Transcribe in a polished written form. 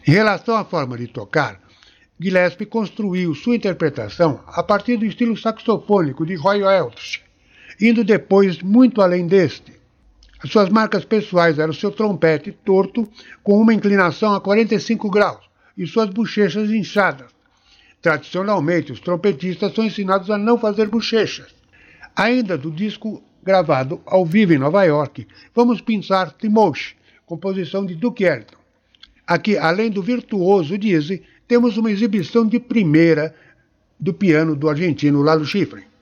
Em relação à forma de tocar, Gillespie construiu sua interpretação a partir do estilo saxofônico de Roy Welch, indo depois muito além deste. As suas marcas pessoais eram seu trompete torto com uma inclinação a 45 graus e suas bochechas inchadas. Tradicionalmente, os trompetistas são ensinados a não fazer bochechas. Ainda do disco gravado ao vivo em Nova York, vamos pensar Timoche, composição de Duke Ellington. Aqui, além do virtuoso Dizzy, temos uma exibição de primeira do piano do argentino Lalo Schifrin.